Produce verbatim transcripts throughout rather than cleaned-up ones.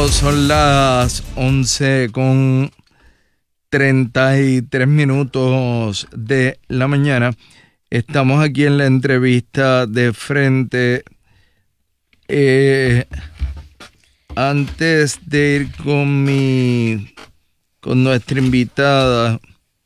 Bueno, son las once con treinta y tres minutos de la mañana. Estamos aquí en la entrevista de frente. Eh, antes de ir con mi, con nuestra invitada,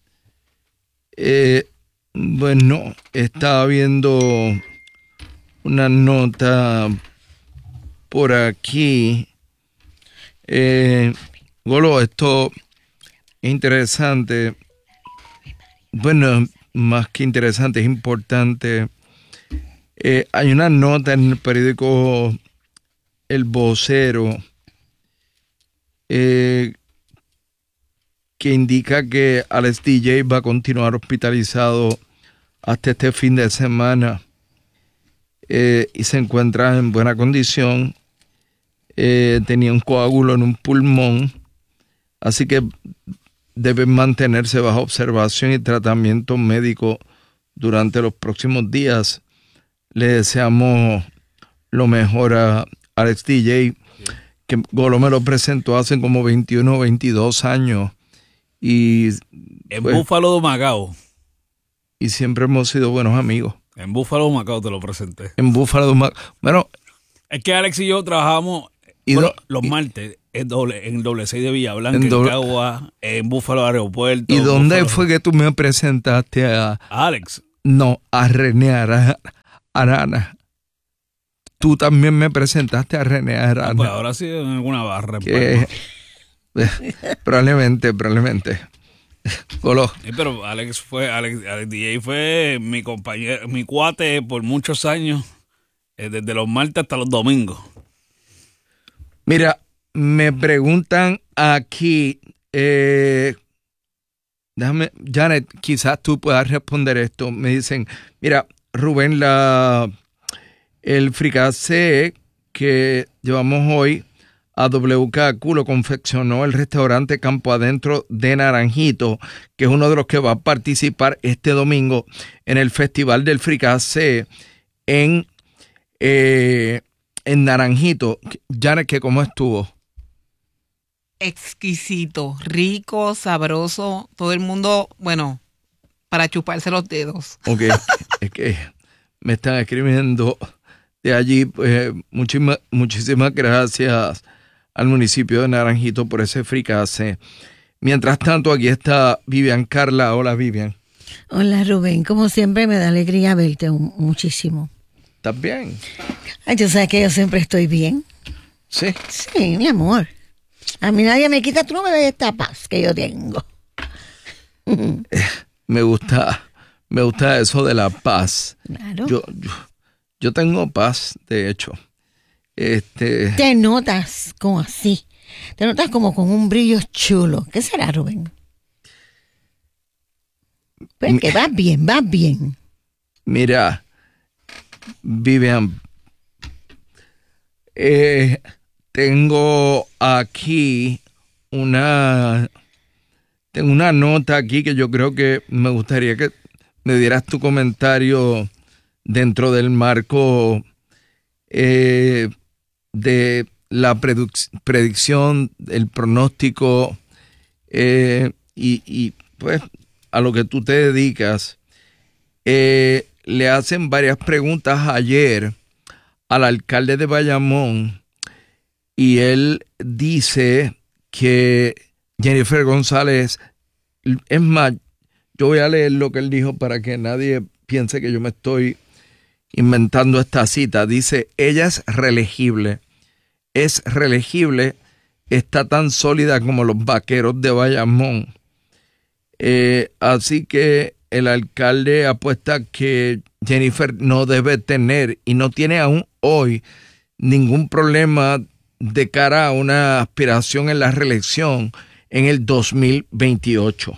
eh, bueno, estaba viendo una nota por aquí. Eh, Golo, esto es interesante. Bueno, más que interesante, es importante. Eh, hay una nota en el periódico El Vocero eh, que indica que Alex D J va a continuar hospitalizado hasta este fin de semana eh, y se encuentra en buena condición. Eh, tenía un coágulo en un pulmón, así que debe mantenerse bajo observación y tratamiento médico durante los próximos días. Le deseamos lo mejor a Alex D J, que Golo me lo presentó hace como veintiuno o veintidós años. Y, en pues, Búfalo de Macao. Y siempre hemos sido buenos amigos. En Búfalo de Macao te lo presenté. En Búfalo de Macao. Bueno. Es que Alex y yo trabajamos y bueno, do, los y, martes en doble, en doble seis de Villa Blanca, en, en doble, Cagua, en Búfalo Aeropuerto. ¿Y dónde Búfalo... fue que tú me presentaste a... ¿A Alex? No, a René Arana. Tú también me presentaste a René Arana. Ah, pues ahora sí en alguna barra. Que, probablemente, probablemente. Golo. Sí, pero Alex fue, Alex, Alex D J fue mi compañero, mi cuate por muchos años, eh, desde los martes hasta los domingos. Mira, me preguntan aquí, eh, déjame, Janet, quizás tú puedas responder esto. Me dicen, mira, Rubén, la, el fricasé que llevamos hoy a W K Q lo confeccionó el restaurante Campo Adentro de Naranjito, que es uno de los que va a participar este domingo en el Festival del Fricasé en, eh, en Naranjito. Janet, ¿que cómo estuvo? Exquisito, rico, sabroso, todo el mundo, bueno, para chuparse los dedos. Ok, es que me están escribiendo de allí, pues muchísimas, muchísimas gracias al municipio de Naranjito por ese fricase. Mientras tanto, aquí está Vivian Carla. Hola, Vivian. Hola, Rubén. Como siempre, me da alegría verte muchísimo. ¿Estás bien? Ay, tú sabes que yo siempre estoy bien. Sí. Sí, mi amor. A mí nadie me quita, tú no me ves esta paz que yo tengo. Eh, me gusta, me gusta eso de la paz. Claro. Yo, yo, yo tengo paz, de hecho. Este... Te notas como así. Te notas como con un brillo chulo. ¿Qué será, Rubén? Pues que vas bien, vas bien. Mira, Vivian, eh, tengo aquí una, tengo una nota aquí que yo creo que me gustaría que me dieras tu comentario dentro del marco eh, de la preduc- predicción, el pronóstico eh, y, y pues a lo que tú te dedicas. Eh, le hacen varias preguntas ayer al alcalde de Bayamón y él dice que Jennifer González, es más, yo voy a leer lo que él dijo para que nadie piense que yo me estoy inventando esta cita. Dice, ella es reelegible, es reelegible, está tan sólida como los vaqueros de Bayamón. Eh, así que el alcalde apuesta que Jennifer no debe tener y no tiene aún hoy ningún problema de cara a una aspiración en la reelección en el dos mil veintiocho.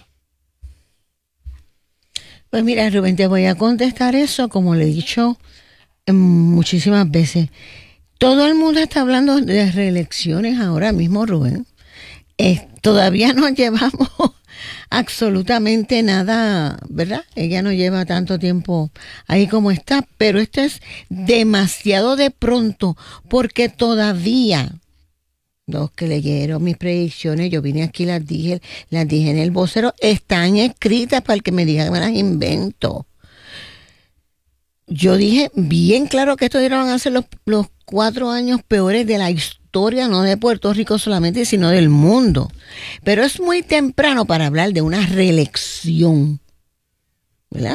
Pues mira, Rubén, te voy a contestar eso como le he dicho muchísimas veces. Todo el mundo está hablando de reelecciones ahora mismo, Rubén. Eh, todavía no llevamos absolutamente nada, ¿verdad? Ella no lleva tanto tiempo ahí como está, pero esto es demasiado de pronto porque todavía los que leyeron mis predicciones, yo vine aquí, las dije, las dije en el vocero, están escritas para el que me diga que me las invento. Yo dije bien claro que estos van a ser los, los cuatro años peores de la historia, no de Puerto Rico solamente, sino del mundo. Pero es muy temprano para hablar de una reelección, ¿verdad?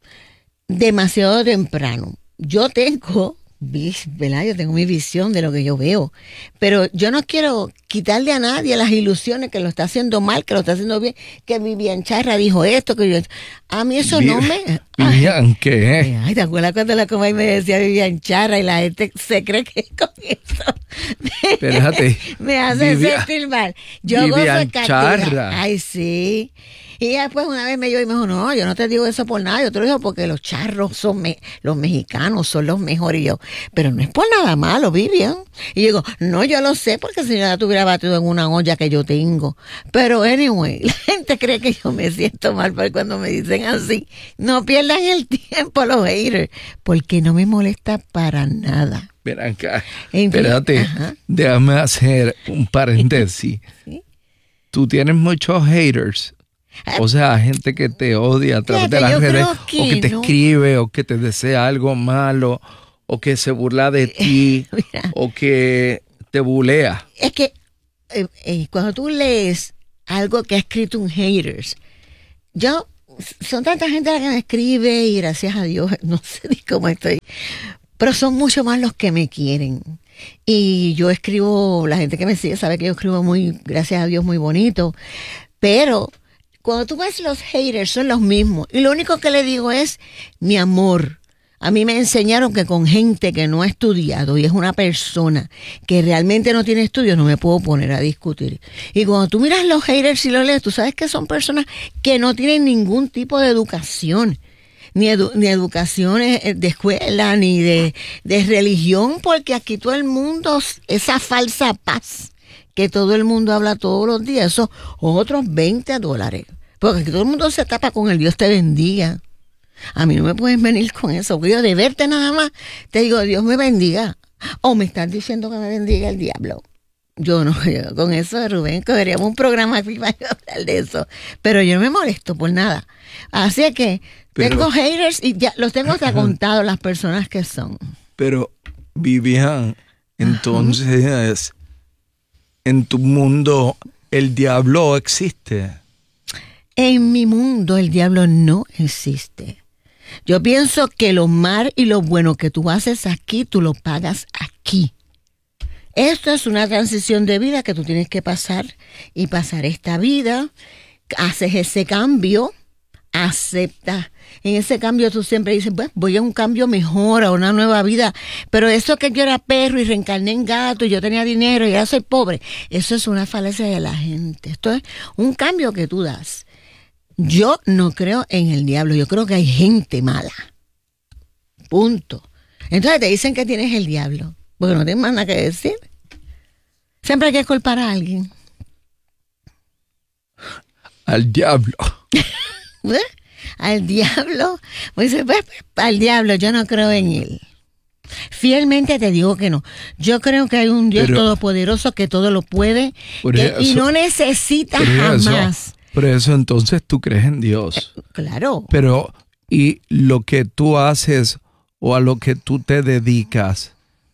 Demasiado temprano. Yo tengo, ¿verdad? Yo tengo mi visión de lo que yo veo, pero yo no quiero quitarle a nadie las ilusiones que lo está haciendo mal, que lo está haciendo bien, que Vivian Charra dijo esto, que yo, a mí eso Vi- no me... Vivian, ¿qué? Ay, ¿te acuerdas cuando la Comay me decía Vivian Charra y la gente se cree que con eso me, Espérate. me hace Vivian- sentir mal? Yo gozo Vivian en cantidad. Charra. Ay, sí. Y después una vez me dio y me dijo, no, yo no te digo eso por nada, yo te lo digo porque los charros son, me- los mexicanos son los mejores. Y yo, pero no es por nada malo, Vivian. Y yo digo, no, yo lo sé porque si no la tuviera batido en una olla que yo tengo. Pero anyway, la gente cree que yo me siento mal por cuando me dicen así. No pierdan el tiempo los haters, porque no me molesta para nada. Ven acá. En fin, Espérate, ajá. déjame hacer un paréntesis. Sí. Tú tienes muchos haters. O sea, gente que te odia a través de Fíjate, las yo redes, creo que o que te no. escribe, o que te desea algo malo, o que se burla de ti, Mira. o que te bulea. Es que eh, eh, cuando tú lees algo que ha escrito un haters, yo, son tanta gente la que me escribe y gracias a Dios, no sé ni cómo estoy, pero son mucho más los que me quieren. Y yo escribo, la gente que me sigue sabe que yo escribo muy, gracias a Dios, muy bonito, pero cuando tú ves los haters son los mismos y lo único que le digo es mi amor. A mí me enseñaron que con gente que no ha estudiado y es una persona que realmente no tiene estudios, no me puedo poner a discutir. Y cuando tú miras los haters y los lees, tú sabes que son personas que no tienen ningún tipo de educación, ni, edu- ni educación eh, de escuela, ni de, de religión, porque aquí todo el mundo, esa falsa paz que todo el mundo habla todos los días, esos otros veinte dólares. Porque aquí todo el mundo se tapa con el Dios te bendiga. A mí no me pueden venir con eso, porque yo de verte nada más, te digo, Dios me bendiga. O me estás diciendo que me bendiga el diablo. Yo no, yo con eso, Rubén, cogeríamos un programa aquí para hablar de eso. Pero yo no me molesto por nada. Así que Pero- tengo haters y ya los tengo hasta contados las personas que son. Pero, Vivian, entonces, en tu mundo, el diablo existe. En mi mundo el diablo no existe. Yo pienso que lo mal y lo bueno que tú haces aquí, tú lo pagas aquí. Esto es una transición de vida que tú tienes que pasar y pasar esta vida. Haces ese cambio, aceptas. En ese cambio tú siempre dices, pues voy a un cambio mejor, a una nueva vida. Pero eso que yo era perro y reencarné en gato y yo tenía dinero y ahora soy pobre, eso es una falacia de la gente. Esto es un cambio que tú das. Yo no creo en el diablo, yo creo que hay gente mala. Punto. Entonces te dicen que tienes el diablo, porque no tienes más nada que decir. Siempre hay que culpar a alguien. Al diablo. ¿Eh? Al diablo. Pues, pues, al diablo, yo no creo en él. Fielmente te digo que no. Yo creo que hay un Dios Pero- todopoderoso que todo lo puede Por que- y eso- no necesita Por eso, jamás. por eso entonces tú crees en Dios. Claro. Pero, ¿y lo que tú haces o a lo que tú te dedicas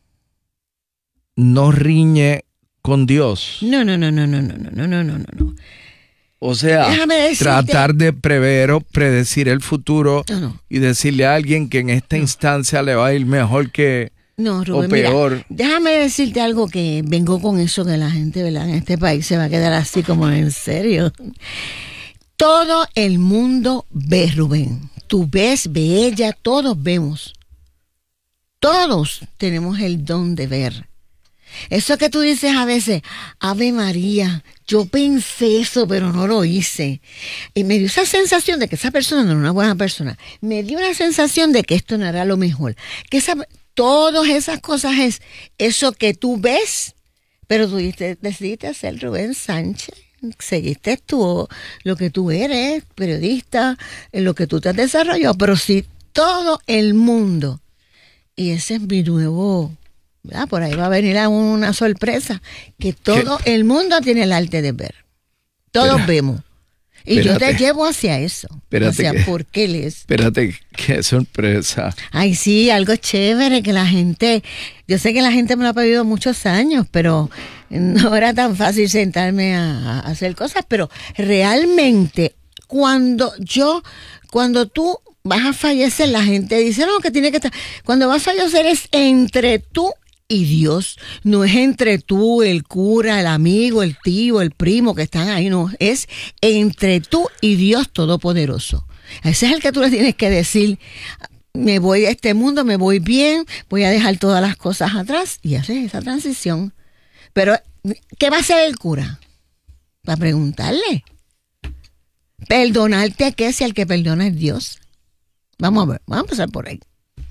no riñe con Dios? No, no, no, no, no, no, no, no, no, no, no. O sea, Déjame decirte- tratar de prever o predecir el futuro No, no. y decirle a alguien que en esta instancia le va a ir mejor que... No, Rubén, o peor. mira, déjame decirte algo que vengo con eso que la gente, ¿verdad? En este país se va a quedar así como en serio. Todo el mundo ve, Rubén. Tú ves, ve ella, todos vemos. Todos tenemos el don de ver. Eso que tú dices a veces, Ave María, yo pensé eso, pero no lo hice. Y me dio esa sensación de que esa persona no era una buena persona. Me dio una sensación de que esto no era lo mejor. Que esa, todas esas cosas es eso que tú ves, pero tú dijiste- decidiste ser Rubén Sánchez. Seguiste tú, lo que tú eres, periodista, en lo que tú te has desarrollado. Pero si todo el mundo, y ese es mi nuevo ¿verdad? Por ahí va a venir una sorpresa que todo ¿Qué? El mundo tiene el arte de ver. Todos Espera, vemos. Y espérate, yo te llevo hacia eso. Hacia que, por qué les. Espérate, qué sorpresa. Ay, sí, algo chévere que la gente. Yo sé que la gente me lo ha pedido muchos años, pero no era tan fácil sentarme a, a hacer cosas. Pero realmente, cuando yo, cuando tú vas a fallecer, la gente dice, no, que tiene que estar. Cuando vas a fallecer es entre tú y Dios, no es entre tú, el cura, el amigo, el tío, el primo que están ahí, no, es entre tú y Dios Todopoderoso. Ese es el que tú le tienes que decir, me voy de este mundo, me voy bien, voy a dejar todas las cosas atrás y haces esa transición. Pero, ¿qué va a hacer el cura? Va a preguntarle. ¿Perdonarte a qué si el que perdona es Dios? Vamos a ver, vamos a empezar por ahí.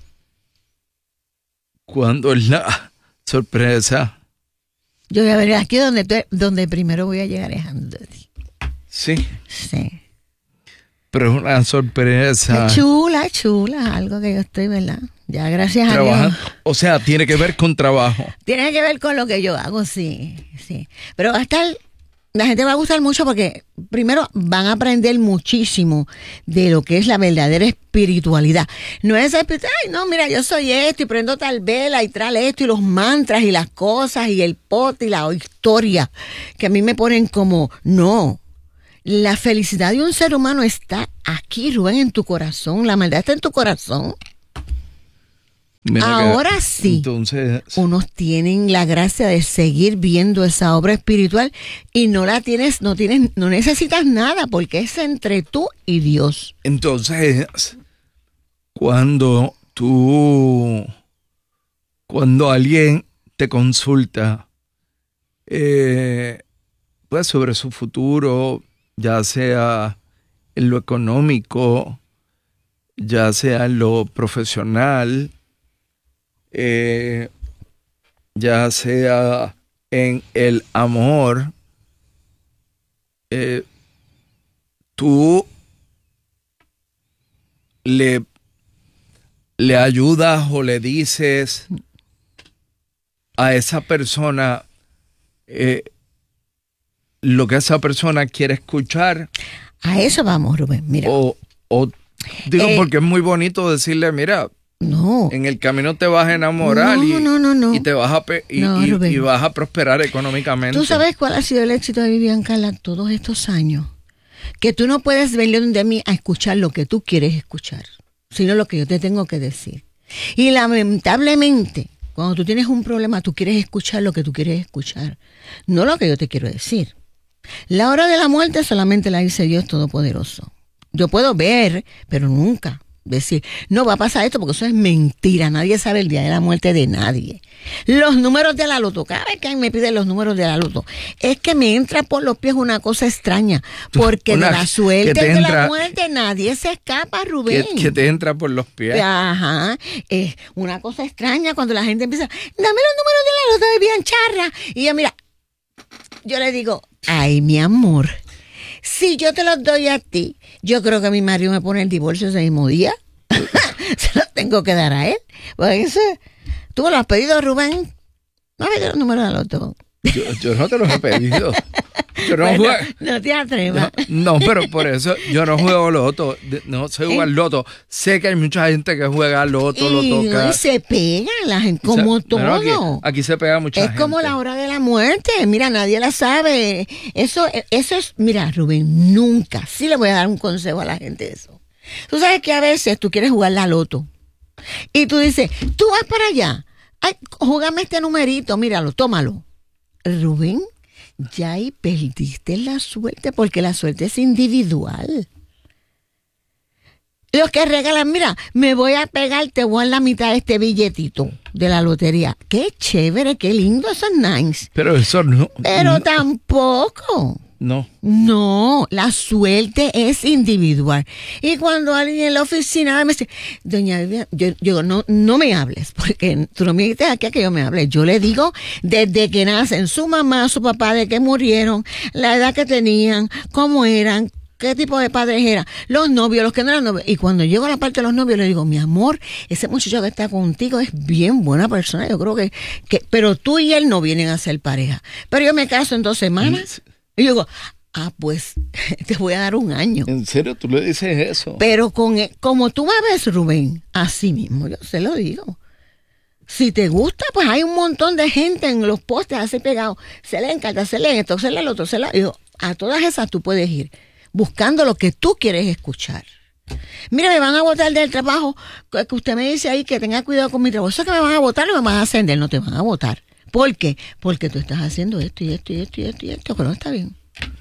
¿Cuándo es la sorpresa? Yo voy a ver aquí donde, te, donde primero voy a llegar es Andy. Sí. Sí. Pero es una sorpresa. Es chula, chula, algo que yo estoy, ¿verdad? Ya, gracias Trabaja, a Dios. O sea, tiene que ver con trabajo. Tiene que ver con lo que yo hago, sí, sí. Pero va a estar, la gente va a gustar mucho porque primero van a aprender muchísimo de lo que es la verdadera espiritualidad. No es espiritual, ay, no, mira, yo soy esto y prendo tal vela y trae esto y los mantras y las cosas y el pote y la historia que a mí me ponen como, no. La felicidad de un ser humano está aquí, Rubén, en tu corazón. La maldad está en tu corazón. Mira Ahora que, sí, entonces... unos tienen la gracia de seguir viendo esa obra espiritual y no la tienes, no tienes, no necesitas nada porque es entre tú y Dios. Entonces, cuando tú, cuando alguien te consulta, eh, pues sobre su futuro, ya sea en lo económico, ya sea en lo profesional, Eh, ya sea en el amor, eh, tú le, le ayudas o le dices a esa persona eh, lo que esa persona quiere escuchar. A eso vamos, Rubén, mira. O, o digo, eh, porque es muy bonito decirle, mira, no. En el camino te vas a enamorar no, y, no, no, no. y te vas a pe- y, no, y, y vas a prosperar económicamente. ¿Tú sabes cuál ha sido el éxito de Vivian Carla todos estos años? Que tú no puedes venir de mí a escuchar lo que tú quieres escuchar, sino lo que yo te tengo que decir. Y lamentablemente, cuando tú tienes un problema, tú quieres escuchar lo que tú quieres escuchar, no lo que yo te quiero decir. La hora de la muerte solamente la dice Dios Todopoderoso. Yo puedo ver, pero nunca decir, no va a pasar esto porque eso es mentira. Nadie sabe el día de la muerte de nadie. Los números de la loto, cada vez que alguien me pide los números de la loto, es que me entra por los pies una cosa extraña, porque una, de la suerte de entra, la muerte nadie se escapa, Rubén. Que, que te entra por los pies. Ajá, es una cosa extraña cuando la gente empieza, dame los números de la loto de bien charra, y yo mira, yo le digo, ay mi amor, si yo te los doy a ti, yo creo que mi marido me pone el divorcio ese mismo día. Se los tengo que dar a él. Porque eso, tú me lo has pedido, Rubén. No me los números de la loto. Yo, yo no te los he pedido. Yo no, bueno, juego, no te atrevas. No, no, pero por eso yo no juego loto. No sé jugar ¿Eh? loto. Sé que hay mucha gente que juega loto, y lo toca. No, y se pegan la gente, como o sea, todo. Aquí, aquí se pega mucha es gente. Es como la hora de la muerte. Mira, nadie la sabe. Eso, eso es, mira, Rubén, nunca. Sí le voy a dar un consejo a la gente de eso. Tú sabes que a veces tú quieres jugar la loto. Y tú dices, tú vas para allá. Ay, júgame este numerito, míralo, tómalo. Rubén, ya ahí perdiste la suerte porque la suerte es individual. Los que regalan, mira, me voy a pegar, te voy a la mitad de este billetito de la lotería. Qué chévere, qué lindo, eso es nice. Pero eso no. Pero no, tampoco. No. No, la suerte es individual. Y cuando alguien en la oficina me dice, doña Vivian, yo, yo no, no me hables, porque tú no me dices aquí a que yo me hable. Yo le digo desde que nacen su mamá, su papá, de que murieron, la edad que tenían, cómo eran, ¿Qué tipo de padres eran? Los novios, los que no eran novios. Y cuando llego a la parte de los novios, le digo, mi amor, ese muchacho que está contigo es bien buena persona. Yo creo que, que pero tú y él no vienen a ser pareja. Pero yo me caso en dos semanas. Y yo digo, ah, pues te voy a dar un año. ¿En serio tú le dices eso? Pero con como tú me ves, Rubén, así mismo, yo se lo digo. Si te gusta, pues hay un montón de gente en los postes así pegados. Se leen cartas, se leen esto, se leen lo otro, se leen. Yo, a todas esas tú puedes ir buscando lo que tú quieres escuchar. Mira, me van a botar del trabajo, que usted me dice ahí que tenga cuidado con mi trabajo. Eso es que me van a botar o me van a ascender, no te van a botar. ¿Por qué? Porque tú estás haciendo esto y esto y esto y esto y esto, pero no está bien.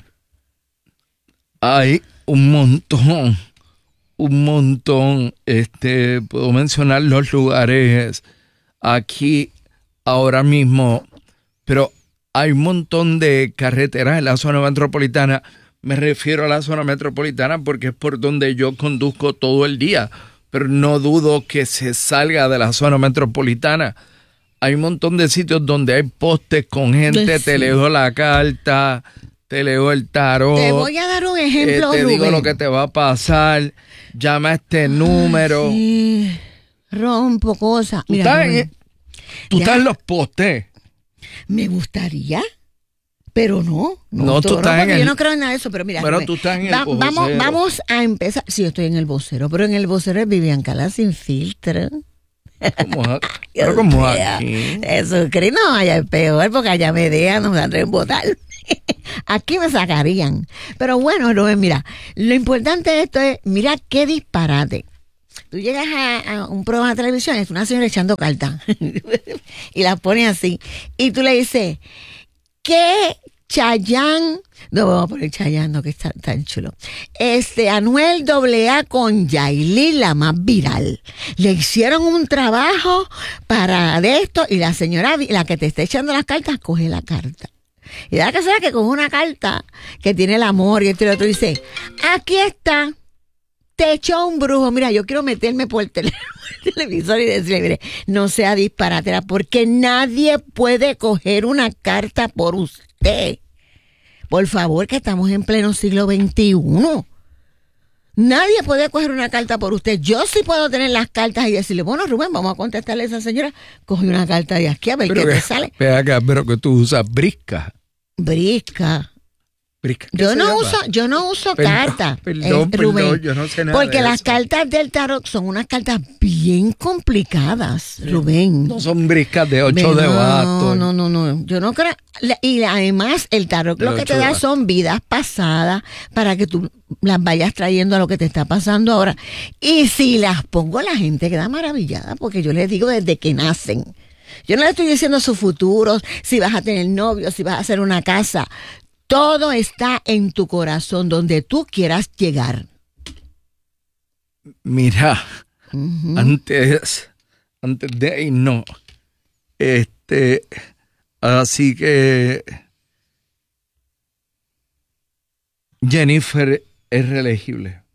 Hay un montón, un montón, este, puedo mencionar los lugares aquí ahora mismo, pero hay un montón de carreteras en la zona metropolitana. Me refiero a la zona metropolitana porque es por donde yo conduzco todo el día, pero no dudo que se salga de la zona metropolitana. Hay un montón de sitios donde hay postes con gente, sí. Te leo la carta, te leo el tarot. Te voy a dar un ejemplo, eh, Te Rubén. digo lo que te va a pasar, llama a este número. Ay, sí. Rompo cosas. Tú, Mira, estás, Rubén, en, tú estás en los postes. Me gustaría. Pero no, no, no tú estás en el, yo no creo en nada de eso, pero mira, pero Rubén, tú estás en el va, vocero. vamos, vamos a empezar. Sí, yo estoy en el vocero, pero en el vocero es Vivian Cala sin filtro. ¿Cómo, pero como aquí? Jesucristo, no, allá es peor porque allá me dejan, nos dan rebotar. Aquí me sacarían. Pero bueno, Rubén, mira, lo importante de esto es, mira qué disparate. Tú llegas a, a un programa de televisión, es una señora echando cartas y la pone así, y tú le dices, ¿qué Chayanne? No, vamos a poner Chayanne, no, que está tan chulo. Este, Anuel doble A con Yailin, la más viral. Le hicieron un trabajo para de esto, y la señora, la que te está echando las cartas, coge la carta. Y da que sea que coge una carta que tiene el amor y esto y lo otro, y dice, aquí está, te echó un brujo. Mira, yo quiero meterme por el, tele, el televisor y decirle, mire, no sea disparatera, porque nadie puede coger una carta por usted. Por favor, que estamos en pleno siglo veintiuno. Nadie puede coger una carta por usted. Yo sí puedo tener las cartas y decirle, bueno, Rubén, vamos a contestarle a esa señora. Coge una carta de aquí a ver pero qué que, te sale. Ve acá, pero que tú usas brisca. Brisca. Yo no, uso, yo no uso perdón, cartas, perdón, eh, Rubén, perdón, yo no sé nada porque de las eso. cartas del tarot son unas cartas bien complicadas, Rubén. No son briscas de ocho no, de bastos. No, no, no, yo no creo. Y además el tarot lo que te da son vidas pasadas para que tú las vayas trayendo a lo que te está pasando ahora. Y si las pongo, la gente queda maravillada, porque yo les digo desde que nacen. Yo no le estoy diciendo su futuro, si vas a tener novio, si vas a hacer una casa. Todo está en tu corazón, donde tú quieras llegar. Mira, uh-huh. antes, antes de irnos, este, así que Jennifer es reelegible.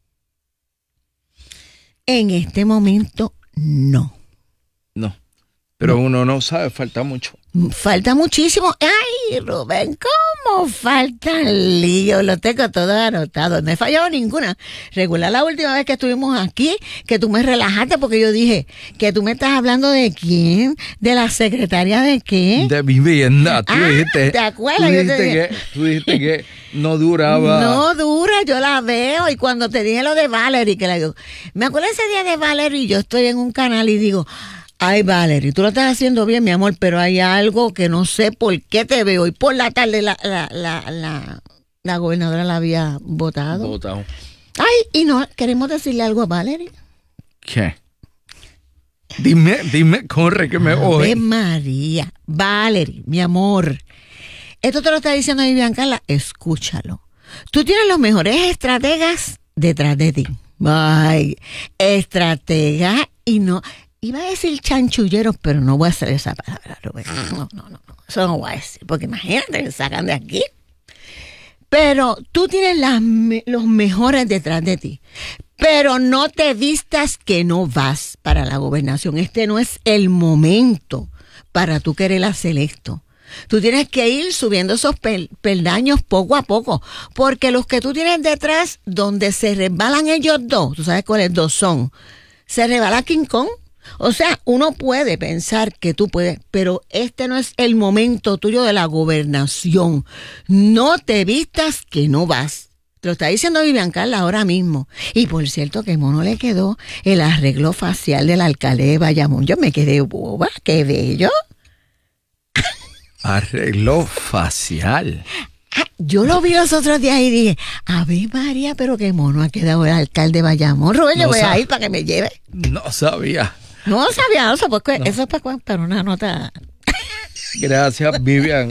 En este momento, no. No, pero no. uno no sabe, falta mucho. Falta muchísimo. Ay, Rubén, ¿cómo falta el lío? Lo tengo todo anotado. No he fallado ninguna. Regular la última vez que estuvimos aquí, que tú me relajaste porque yo dije que tú me estás hablando de quién, de la secretaria de qué. De vivienda. Tú ah, dijiste, ¿te acuerdas? Tú Yo dijiste, te dije, que, tú dijiste que no duraba. No dura, yo la veo. Y cuando te dije lo de Valerie, que la digo, me acuerdo ese día de Valerie, yo estoy en un canal y digo, ay, Valerie, tú lo estás haciendo bien, mi amor, pero hay algo que no sé por qué te veo. Y por la tarde la, la, la, la, la gobernadora la había votado. Votado. Ay, y no, queremos decirle algo a Valerie. ¿Qué? Dime, dime, corre que me voy. Ave María, Valerie, mi amor. Esto te lo está diciendo Vivian Cala, escúchalo. Tú tienes los mejores estrategas detrás de ti. Ay, estratega y no... Iba a decir chanchulleros, pero no voy a hacer esa palabra, Rubén. No, no, no, no. Eso no voy a decir, porque imagínate, me sacan de aquí. Pero tú tienes las, los mejores detrás de ti. Pero no te vistas que no vas para la gobernación. Este no es el momento para tú querer hacer esto. Tú tienes que ir subiendo esos pel- peldaños poco a poco, porque los que tú tienes detrás, donde se resbalan ellos dos, tú sabes cuáles dos son, se resbala King Kong. O sea, uno puede pensar que tú puedes, pero este no es el momento tuyo de la gobernación. No te vistas que no vas. Te lo está diciendo Vivian Carla ahora mismo. Y por cierto, que mono le quedó el arreglo facial del alcalde de Bayamón. Yo me quedé boba, qué bello. Arreglo facial. Ah, yo lo vi los otros días y dije, Ave María, pero qué mono ha quedado el alcalde de Bayamón. Rubén, yo No voy sab- a ir para que me lleve. No sabía. No sabía eso, porque no. Eso es para, para una nota. Gracias, Vivian.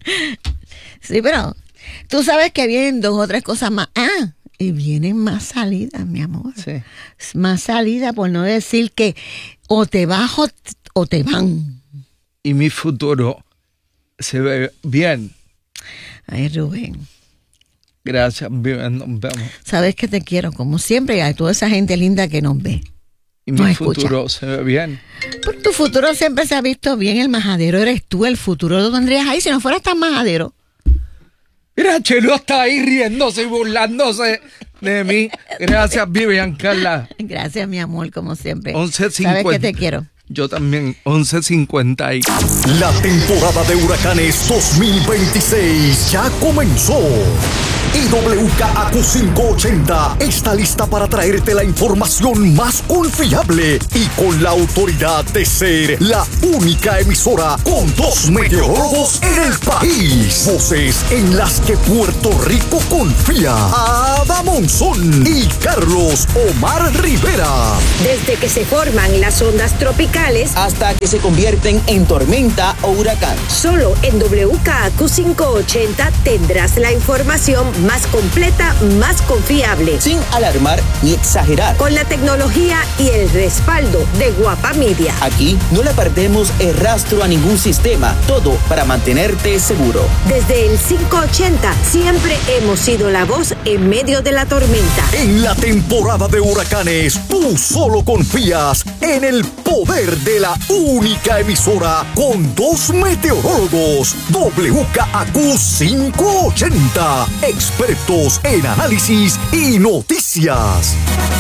Sí, pero tú sabes que vienen dos o tres cosas más. Ah, y vienen más salidas, mi amor. Sí. Más salidas, por no decir que o te vas o, o te van. Y mi futuro se ve bien. Ay, Rubén. Gracias, Vivian. Nos vemos. Sabes que te quiero, como siempre, y a toda esa gente linda que nos ve. Y Nos mi escucha. futuro se ve bien. Pero tu futuro siempre se ha visto bien. El majadero eres tú. El futuro lo tendrías ahí si no fueras tan majadero. Mira, Chelo está ahí riéndose y burlándose de mí. Gracias, Vivian Carla. Gracias, mi amor, como siempre. once cincuenta. Sabes que te quiero. Yo también, once cincuenta y... La temporada de huracanes dos mil veintiséis ya comenzó. Y W K A Q quinientos ochenta está lista para traerte la información más confiable y con la autoridad de ser la única emisora con dos meteorólogos en el país. Voces en las que Puerto Rico confía. Ada Monzón y Carlos Omar Rivera. Desde que se forman las ondas tropicales hasta que se convierten en tormenta o huracán. Solo en W K A Q quinientos ochenta tendrás la información más completa, más confiable. Sin alarmar ni exagerar. Con la tecnología y el respaldo de Guapa Media. Aquí no le perdemos el rastro a ningún sistema. Todo para mantenerte seguro. Desde el quinientos ochenta siempre hemos sido la voz en medio de la tormenta. En la temporada de huracanes, tú solo confías en el poder de la única emisora con dos meteorólogos. W K A Q quinientos ochenta. Expertos en análisis y noticias.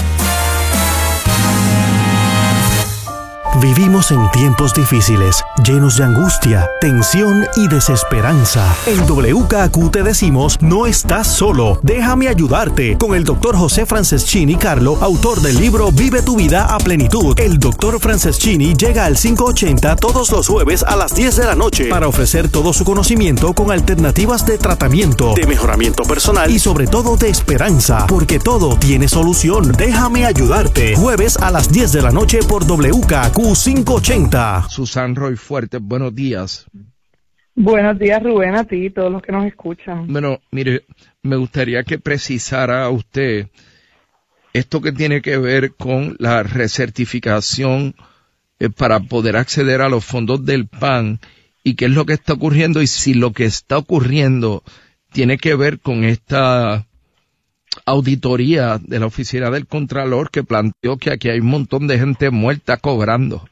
Vivimos en tiempos difíciles, llenos de angustia, tensión y desesperanza. En W K A Q te decimos, no estás solo. Déjame ayudarte. Con el doctor José Franceschini Carlo, autor del libro Vive tu vida a plenitud. El doctor Franceschini llega al quinientos ochenta todos los jueves a las diez de la noche para ofrecer todo su conocimiento con alternativas de tratamiento, de mejoramiento personal y sobre todo de esperanza, porque todo tiene solución. Déjame ayudarte. Jueves a las diez de la noche por W K A Q quinientos ochenta. Susan Roy Fuerte, buenos días. Buenos días, Rubén, a ti y todos los que nos escuchan. Bueno, mire, me gustaría que precisara a usted esto que tiene que ver con la recertificación eh, para poder acceder a los fondos del P A N y qué es lo que está ocurriendo y si lo que está ocurriendo tiene que ver con esta auditoría de la Oficina del Contralor que planteó que aquí hay un montón de gente muerta cobrando.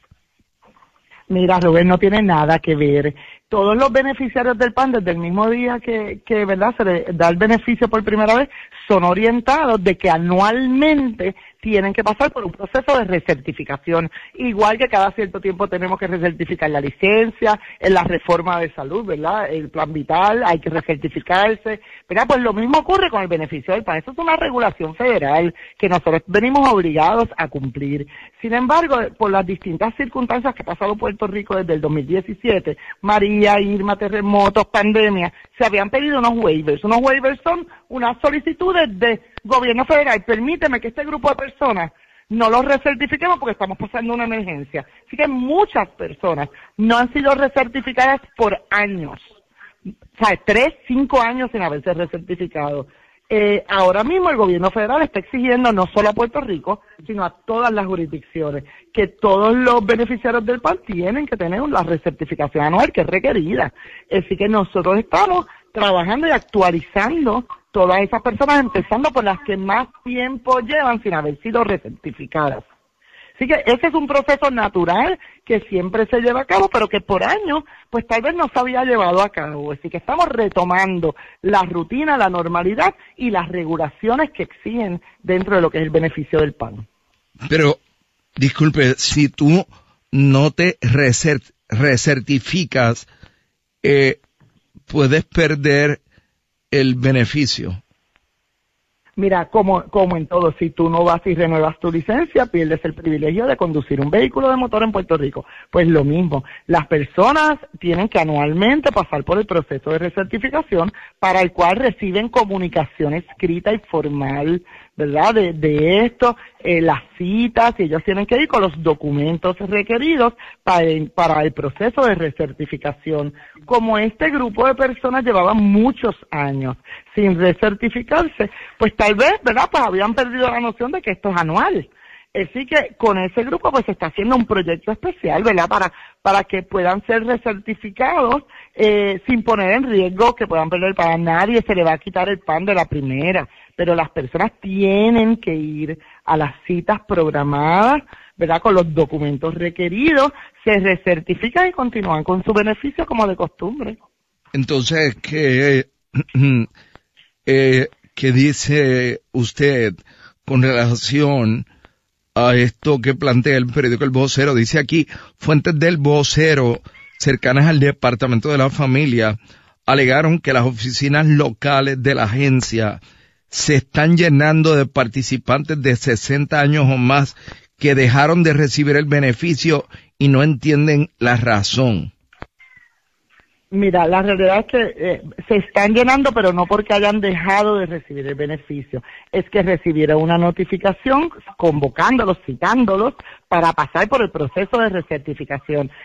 Mira, Rubén, no tiene nada que ver. Todos los beneficiarios del P A N, desde el mismo día que, que ¿verdad?, se le da el beneficio por primera vez, son orientados de que anualmente tienen que pasar por un proceso de recertificación, igual que cada cierto tiempo tenemos que recertificar la licencia, en la reforma de salud, ¿verdad?, el plan vital, hay que recertificarse, ¿verdad? Pues lo mismo ocurre con el beneficio del P A N. Eso es una regulación federal que nosotros venimos obligados a cumplir. Sin embargo, por las distintas circunstancias que ha pasado Puerto Rico desde el dos mil diecisiete, María, Irma, terremotos, pandemia, se habían pedido unos waivers. Unos waivers son unas solicitudes de gobierno federal. Permíteme que este grupo de personas no los recertifiquemos porque estamos pasando una emergencia. Así que muchas personas no han sido recertificadas por años. O sea, tres, cinco años sin haberse recertificado. Eh, ahora mismo el gobierno federal está exigiendo no solo a Puerto Rico, sino a todas las jurisdicciones, que todos los beneficiarios del P A N tienen que tener la recertificación anual que es requerida. Así que nosotros estamos trabajando y actualizando todas esas personas, empezando por las que más tiempo llevan sin haber sido recertificadas. Así que ese es un proceso natural que siempre se lleva a cabo, pero que por años, pues tal vez no se había llevado a cabo. Así que estamos retomando la rutina, la normalidad y las regulaciones que exigen dentro de lo que es el beneficio del P A N. Pero, disculpe, si tú no te recer- recertificas, eh, puedes perder el beneficio. Mira, como, como en todo, si tú no vas y renuevas tu licencia, pierdes el privilegio de conducir un vehículo de motor en Puerto Rico. Pues lo mismo, las personas tienen que anualmente pasar por el proceso de recertificación para el cual reciben comunicación escrita y formal, ¿verdad? De, de esto, eh, las citas, y ellos tienen que ir con los documentos requeridos para el, para el proceso de recertificación. Como este grupo de personas llevaba muchos años sin recertificarse, pues tal vez, ¿verdad? Pues habían perdido la noción de que esto es anual. Así que con ese grupo pues se está haciendo un proyecto especial, ¿verdad? Para para que puedan ser recertificados eh, sin poner en riesgo que puedan perder el P A N. A nadie se le va a quitar el P A N de la primera, pero las personas tienen que ir a las citas programadas, ¿verdad? Con los documentos requeridos, se recertifican y continúan con su beneficio como de costumbre. Entonces, ¿qué, eh, ¿qué dice usted con relación a esto que plantea el periódico El Vocero? Dice aquí, fuentes del Vocero cercanas al Departamento de la Familia alegaron que las oficinas locales de la agencia se están llenando de participantes de sesenta años o más que dejaron de recibir el beneficio y no entienden la razón. Mira, la realidad es que eh, se están llenando, pero no porque hayan dejado de recibir el beneficio. Es que recibieron una notificación convocándolos, citándolos para pasar por el proceso de recertificación.